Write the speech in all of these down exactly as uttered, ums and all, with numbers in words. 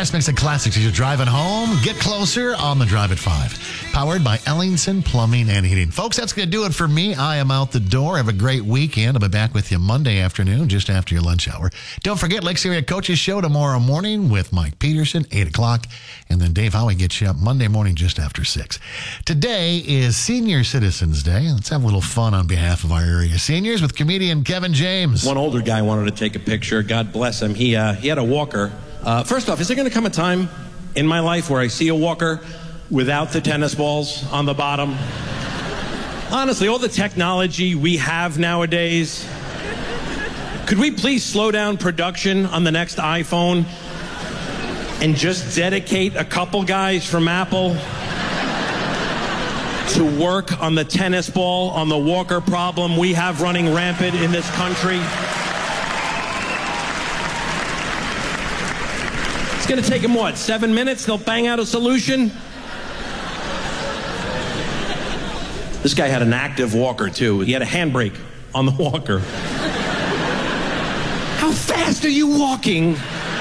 best mix of classics as you're driving home. Get closer on the Drive at five. Powered by Ellingson Plumbing and Heating. Folks, that's going to do it for me. I am out the door. Have a great weekend. I'll be back with you Monday afternoon, just after your lunch hour. Don't forget Lakes Area Coaches Show tomorrow morning with Mike Peterson, eight o'clock. And then Dave Howie gets you up Monday morning just after six. Today is Senior Citizens Day. Let's have a little fun on behalf of our area seniors with comedian Kevin James. One older guy wanted to take a picture. God bless him. He, uh, he had a walker. Uh, first off, is there going to come a time in my life where I see a walker without the tennis balls on the bottom? Honestly, all the technology we have nowadays, could we please slow down production on the next iPhone and just dedicate a couple guys from Apple to work on the tennis ball, on the walker problem we have running rampant in this country? It's going to take them, what, seven minutes? They'll bang out a solution? This guy had an active walker, too. He had a handbrake on the walker. How fast are you walking?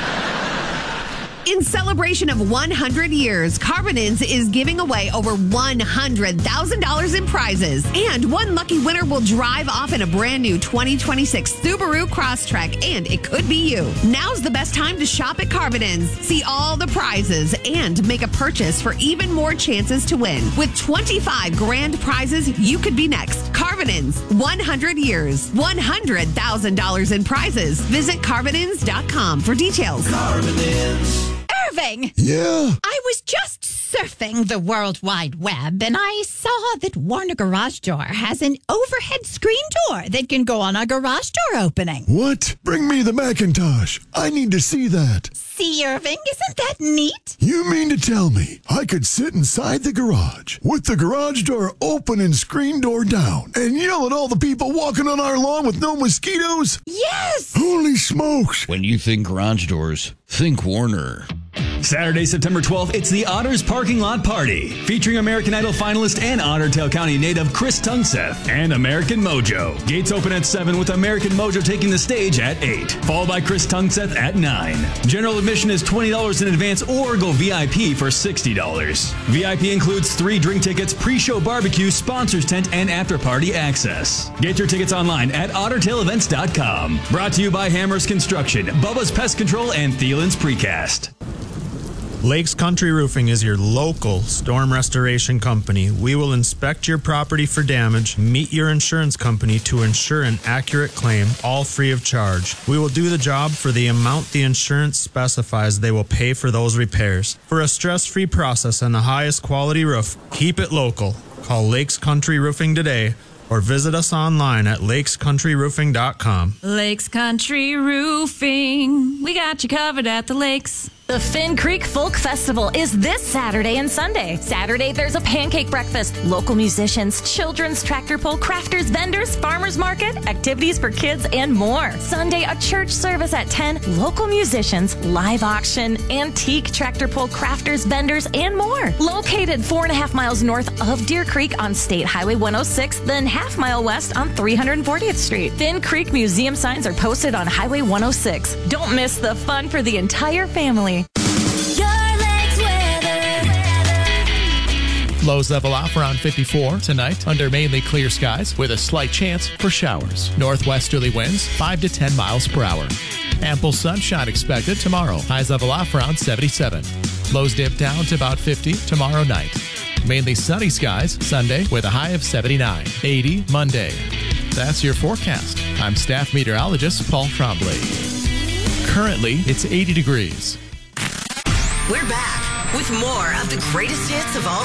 In celebration of one hundred years, Carbonins is giving away over one hundred thousand dollars in prizes. And one lucky winner will drive off in a brand new twenty twenty-six Subaru Crosstrek, and it could be you. Now's the best time to shop at Carbonins. See all the prizes and make a purchase for even more chances to win. With twenty-five grand prizes, you could be next. Carbonins, one hundred years, one hundred thousand dollars in prizes. Visit Carbonins dot com for details. Carbonins. Irving! Yeah? I was just surfing the World Wide Web, and I saw that Warner Garage Door has an overhead screen door that can go on a garage door opening. What? Bring me the Macintosh. I need to see that. See, Irving, isn't that neat? You mean to tell me I could sit inside the garage with the garage door open and screen door down and yell at all the people walking on our lawn with no mosquitoes? Yes! Holy smokes! When you think garage doors, think Warner. Saturday, September twelfth, it's the Otters Parking Lot Party, featuring American Idol finalist and Otter Tail County native Chris Tungseth and American Mojo. Gates open at seven with American Mojo taking the stage at eight, followed by Chris Tungseth at nine. General admission is twenty dollars in advance or go V I P for sixty dollars. V I P includes three drink tickets, pre-show barbecue, sponsors tent, and after-party access. Get your tickets online at otter tail events dot com. Brought to you by Hammers Construction, Bubba's Pest Control, and Thielen's Precast. Lakes Country Roofing is your local storm restoration company. We will inspect your property for damage, meet your insurance company to ensure an accurate claim, all free of charge. We will do the job for the amount the insurance specifies they will pay for those repairs. For a stress-free process and the highest quality roof, keep it local. Call Lakes Country Roofing today or visit us online at lakes country roofing dot com. Lakes Country Roofing. We got you covered at the lakes. The Finn Creek Folk Festival is this Saturday and Sunday. Saturday, there's a pancake breakfast, local musicians, children's tractor pull, crafters, vendors, farmers market, activities for kids, and more. Sunday, a church service at ten, local musicians, live auction, antique tractor pull, crafters, vendors, and more. Located four and a half miles north of Deer Creek on State Highway one oh six, then half mile west on three hundred fortieth Street. Finn Creek Museum signs are posted on Highway one oh six. Don't miss the fun for the entire family. Lows level off around fifty-four tonight under mainly clear skies with a slight chance for showers. Northwesterly winds five to ten miles per hour. Ample sunshine expected tomorrow. Highs level off around seventy-seven. Lows dip down to about fifty tomorrow night. Mainly sunny skies Sunday with a high of seventy-nine. eighty Monday. That's your forecast. I'm staff meteorologist Paul Trombley. Currently, it's eighty degrees. We're back with more of the greatest hits of all